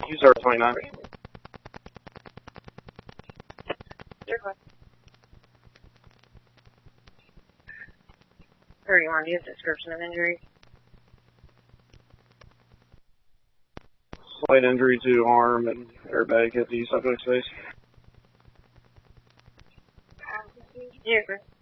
Use our 29. Your question. 31, use description of injury. Slight injury to arm and airbag hit the subject's face. You agree?